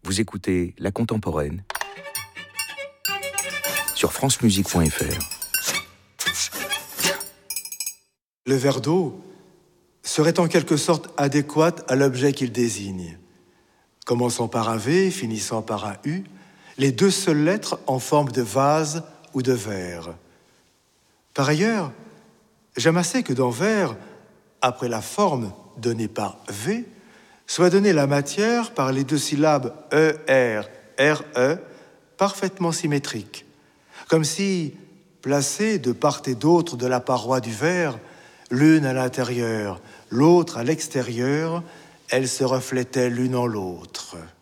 Vous écoutez La Contemporaine sur francemusique.fr. Le verre d'eau serait en quelque sorte adéquat à l'objet qu'il désigne. Commençant par un V, finissant par un U, les deux seules lettres en forme de vase ou de verre. Par ailleurs, j'aime assez que dans verre, après la forme donnée par V, soit donnée la matière par les deux syllabes ER, RE, parfaitement symétriques, comme si, placées de part et d'autre de la paroi du verre, l'une à l'intérieur, l'autre à l'extérieur, elles se reflétaient l'une en l'autre.